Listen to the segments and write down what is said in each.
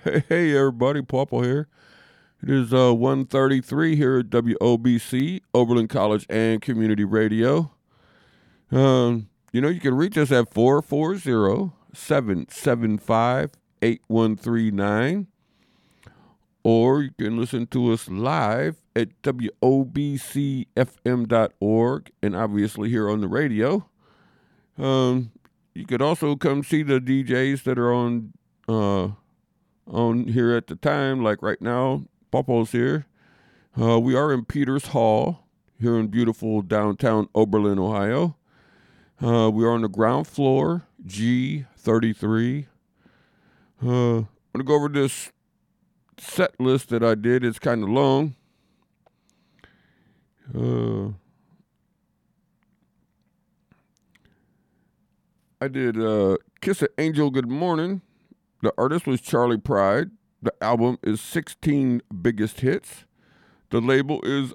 Hey, everybody, Pawpaw here. It is 1:33 here at WOBC, Oberlin College and Community Radio. You can reach us at 440-775-8139, or you can listen to us live at WOBCFM.org, and obviously here on the radio. You could also come see the DJs that are on here at the time, like right now. Popo's here. We are in Peters Hall here in beautiful downtown Oberlin, Ohio. We are on the ground floor, G33. I'm going to go over this set list that I did. It's kind of long. I did Kiss an Angel Good Morning. The artist was Charlie Pride. The album is 16 Biggest Hits. The label is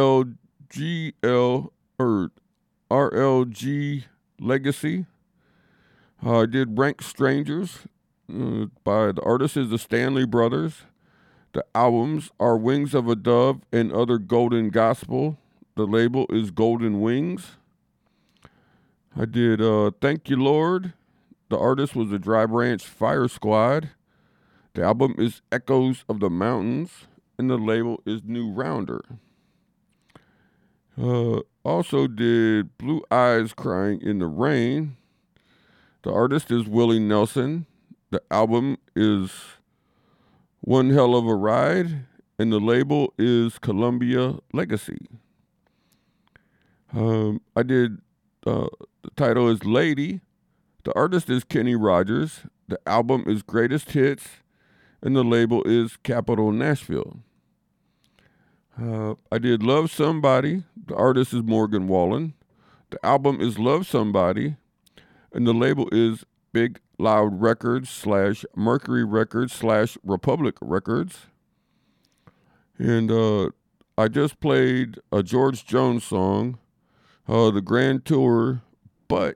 RLG Legacy. I did Rank Strangers by the artist is the Stanley Brothers. The albums are Wings of a Dove and Other Golden Gospel. The label is Golden Wings. I did Thank You Lord. The artist was the Dry Branch Fire Squad. The album is Echoes of the Mountains, and the label is New Rounder. Also did Blue Eyes Crying in the Rain. The artist is Willie Nelson. The album is One Hell of a Ride, and the label is Columbia Legacy. I did, the title is Lady. The artist is Kenny Rogers. The album is Greatest Hits, and the label is Capitol Nashville. I did Love Somebody. The artist is Morgan Wallen. The album is Love Somebody, and the label is Big Loud Records / Mercury Records / Republic Records. And I just played a George Jones song, The Grand Tour, but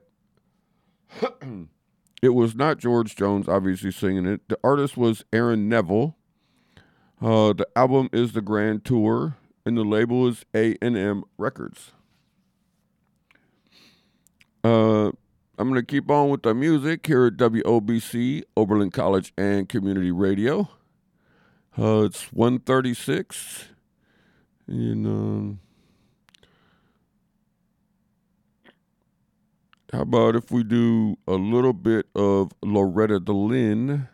it was not George Jones, obviously, singing it. The artist was Aaron Neville. The album is The Grand Tour, and the label is A&M Records. I'm going to keep on with the music here at WOBC, Oberlin College and Community Radio. It's 1:36, and how about if we do a little bit of Loretta Lynn?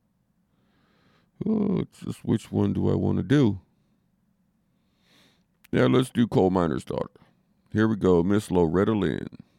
Oh, it's just which one do I want to do? Yeah, let's do Coal Miner's Daughter. Here we go, Miss Loretta Lynn.